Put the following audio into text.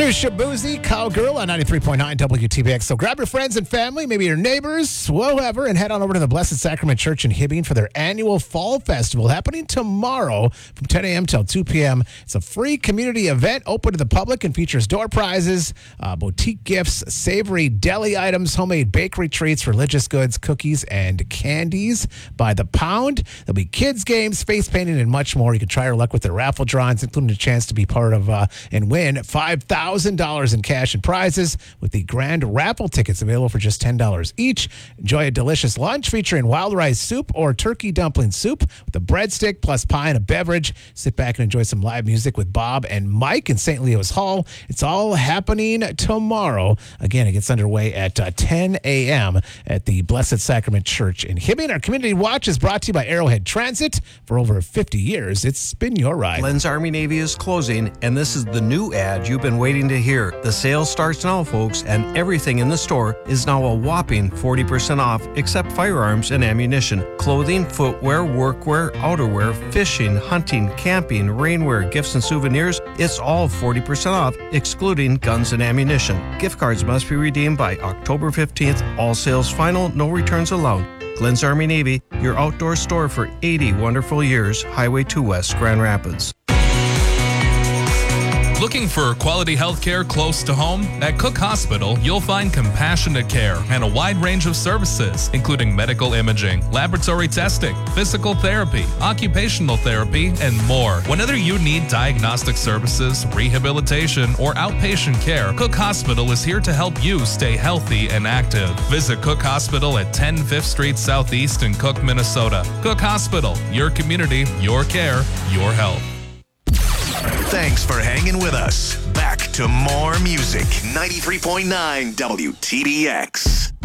New Shabuzi Cowgirl on 93.9 WTBX. So grab your friends and family, maybe your neighbors, whoever, and head on over to the Blessed Sacrament Church in Hibbing for their annual Fall Festival happening tomorrow from 10 a.m. till 2 p.m. It's a free community event open to the public and features door prizes, boutique gifts, savory deli items, homemade bakery treats, religious goods, cookies, and candies by the pound. There'll be kids' games, face painting, and much more. You can try your luck with their raffle drawings, including a chance to be part of and win $5,000 in cash and prizes with the grand raffle tickets available for just $10 each. Enjoy a delicious lunch featuring wild rice soup or turkey dumpling soup with a breadstick plus pie and a beverage. Sit back and enjoy some live music with Bob and Mike in St. Leo's Hall. It's all happening tomorrow. Again, it gets underway at 10 a.m. at the Blessed Sacrament Church in Hibbing. Our community watch is brought to you by Arrowhead Transit. For over 50 years, it's been your ride. Glenn's Army Navy is closing, and this is the new ad you've been waiting to hear. The sale starts now, folks, and everything in the store is now a whopping 40% off, except firearms and ammunition. Clothing, footwear, workwear, outerwear, fishing, hunting, camping, rainwear, gifts and souvenirs, it's all 40% off, excluding guns and ammunition. Gift cards must be redeemed by October 15th. All sales final, no returns allowed. Glenn's Army Navy, your outdoor store for 80 wonderful years. Highway 2 West, Grand Rapids. Looking for quality health care close to home? At Cook Hospital, you'll find compassionate care and a wide range of services, including medical imaging, laboratory testing, physical therapy, occupational therapy, and more. Whenever you need diagnostic services, rehabilitation, or outpatient care, Cook Hospital is here to help you stay healthy and active. Visit Cook Hospital at 10 5th Street Southeast in Cook, Minnesota. Cook Hospital, your community, your care, your health. Thanks for hanging with us. Back to more music. 93.9 WTBX.